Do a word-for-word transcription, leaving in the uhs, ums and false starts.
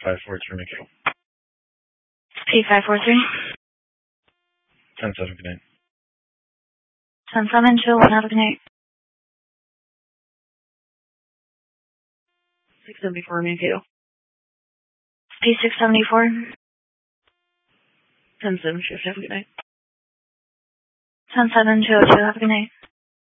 five four three, make it. P five four three. ten seven, good night. ten seven, two one, have a good night. six seventy-four, make it. P six seventy-four. ten seven, shift, have a good night. ten seven, two oh two, have a good night.